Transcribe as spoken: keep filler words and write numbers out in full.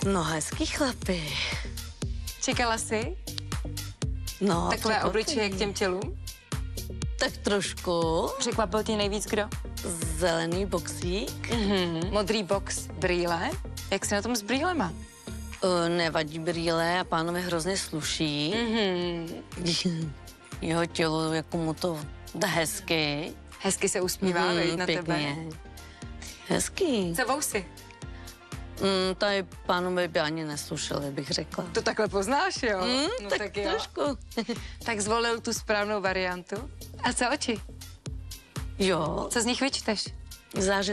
No, hezký chlapy. Čekala jsi No, takové překvapení. obličeje k těm tělům? Tak trošku. Překvapil tě nejvíc kdo? Zelený boxík. Mm-hmm. Modrý box, brýle. Jak jsi na tom s brýlema? Uh, nevadí brýle a pánovi hrozně sluší. Mm-hmm. Jeho tělo, jako mu to jde hezky. Hezky se usmívá, Mhm, mm, na tebe. pěkně. Hezký. Co vousy? Mm, tady pánovi by ani neslušeli, bych řekla. To takhle poznáš, jo? Mm, no, tak, tak jo. trošku. Tak zvolil tu správnou variantu. A co oči? Jo, Co z nich vyčteš? záře